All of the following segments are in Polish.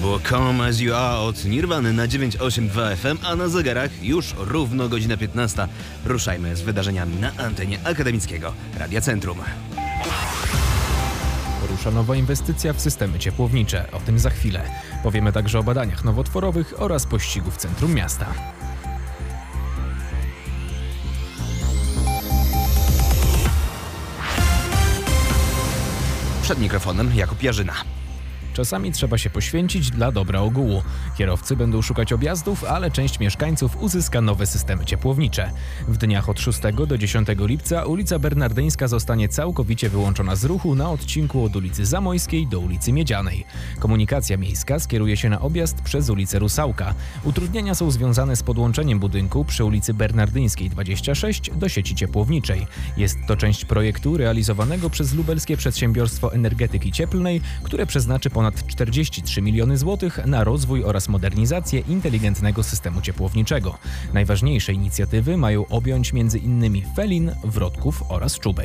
było Come As You Are od Nirwany na 982 FM, a na zegarach już równo godzina 15. Ruszajmy z wydarzeniami na antenie akademickiego Radia Centrum. Rusza nowa inwestycja w systemy ciepłownicze. O tym za chwilę. Powiemy także o badaniach nowotworowych oraz pościgu w centrum miasta. Przed mikrofonem Jakub Jarzyna. Czasami trzeba się poświęcić dla dobra ogółu. Kierowcy będą szukać objazdów, ale część mieszkańców uzyska nowe systemy ciepłownicze. W dniach od 6 do 10 lipca ulica Bernardyńska zostanie całkowicie wyłączona z ruchu na odcinku od ulicy Zamojskiej do ulicy Miedzianej. Komunikacja miejska skieruje się na objazd przez ulicę Rusałka. Utrudnienia są związane z podłączeniem budynku przy ulicy Bernardyńskiej 26 do sieci ciepłowniczej. Jest to część projektu realizowanego przez Lubelskie Przedsiębiorstwo Energetyki Cieplnej, które przeznaczy ponad 43 miliony złotych na rozwój oraz modernizację inteligentnego systemu ciepłowniczego. Najważniejsze inicjatywy mają objąć m.in. Felin, Wrodków oraz Czuby.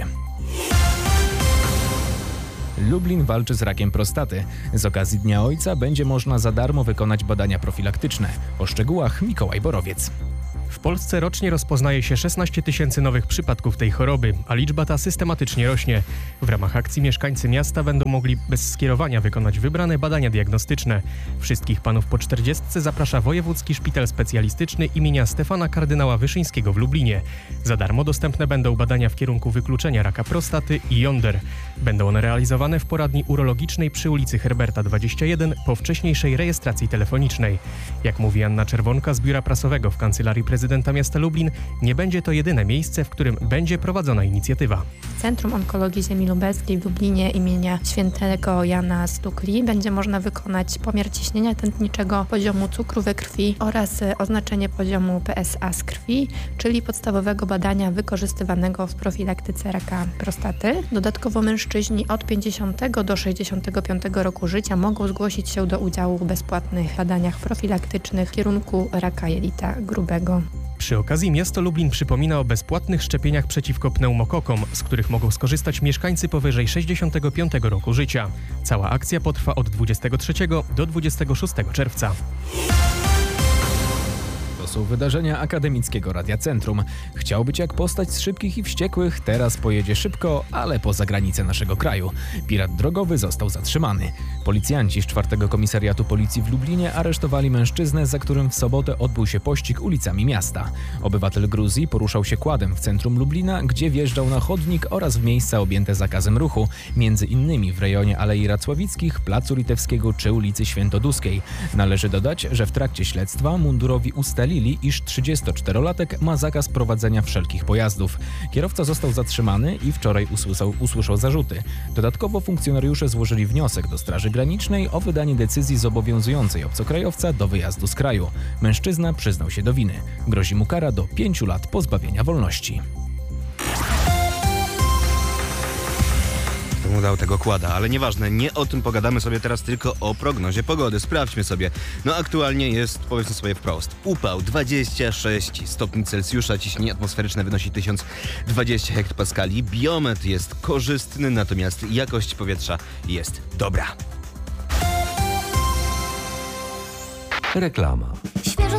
Lublin walczy z rakiem prostaty. Z okazji Dnia Ojca będzie można za darmo wykonać badania profilaktyczne. O szczegółach Mikołaj Borowiec. W Polsce rocznie rozpoznaje się 16 tysięcy nowych przypadków tej choroby, a liczba ta systematycznie rośnie. W ramach akcji mieszkańcy miasta będą mogli bez skierowania wykonać wybrane badania diagnostyczne. Wszystkich panów po 40 zaprasza Wojewódzki Szpital Specjalistyczny imienia Stefana Kardynała Wyszyńskiego w Lublinie. Za darmo dostępne będą badania w kierunku wykluczenia raka prostaty i jąder. Będą one realizowane w poradni urologicznej przy ulicy Herberta 21 po wcześniejszej rejestracji telefonicznej. Jak mówi Anna Czerwonka z Biura Prasowego w Kancelarii Prezydenta Miasta Lublin, nie będzie to jedyne miejsce, w którym będzie prowadzona inicjatywa. Centrum Onkologii Ziemi Lubelskiej w Lublinie imienia świętego Jana Stukli będzie można wykonać pomiar ciśnienia tętniczego, poziomu cukru we krwi oraz oznaczenie poziomu PSA z krwi, czyli podstawowego badania wykorzystywanego w profilaktyce raka prostaty. Dodatkowo mężczyźni od 50 do 65 roku życia mogą zgłosić się do udziału w bezpłatnych badaniach profilaktycznych w kierunku raka jelita grubego. Przy okazji miasto Lublin przypomina o bezpłatnych szczepieniach przeciwko pneumokokom, z których mogą skorzystać mieszkańcy powyżej 65 roku życia. Cała akcja potrwa od 23 do 26 czerwca. To są wydarzenia akademickiego Radia Centrum. Chciał być jak postać z Szybkich i Wściekłych, teraz pojedzie szybko, ale poza granice naszego kraju. Pirat drogowy został zatrzymany. Policjanci z 4 Komisariatu Policji w Lublinie aresztowali mężczyznę, za którym w sobotę odbył się pościg ulicami miasta. Obywatel Gruzji poruszał się quadem w centrum Lublina, gdzie wjeżdżał na chodnik oraz w miejsca objęte zakazem ruchu, między innymi w rejonie Alei Racławickich, Placu Litewskiego czy ulicy Świętoduskiej. Należy dodać, że w trakcie śledztwa mundurowi ustalili, iż 34-latek ma zakaz prowadzenia wszelkich pojazdów. Kierowca został zatrzymany i wczoraj usłyszał zarzuty. Dodatkowo funkcjonariusze złożyli wniosek do Straży Granicznej o wydanie decyzji zobowiązującej obcokrajowca do wyjazdu z kraju. Mężczyzna przyznał się do winy. Grozi mu kara do 5 lat pozbawienia wolności. Mu dał tego kłada, ale nieważne, nie o tym pogadamy sobie teraz, tylko o prognozie pogody. Sprawdźmy sobie. No aktualnie jest, powiedzmy sobie wprost, upał 26 stopni Celsjusza, ciśnienie atmosferyczne wynosi 1020 hektopaskali, biometr jest korzystny, natomiast jakość powietrza jest dobra. Reklama.